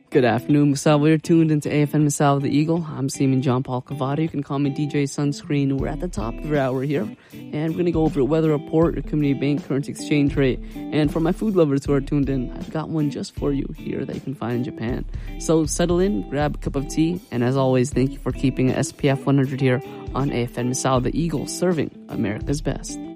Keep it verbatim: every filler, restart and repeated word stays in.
Good afternoon, Masal. You're tuned into A F M Masal the Eagle. I'm Seaman John Paul Cavada. You can call me D J Sunscreen. We're at the top of our hour here, and we're going to go over a weather report, a community bank currency exchange rate, and for my food lovers who are tuned in, I've got one just for you here that you can find in Japan. So settle in, grab a cup of tea, and as always, thank you for keeping S P F one hundred here on A F M Masal the Eagle, serving America's best.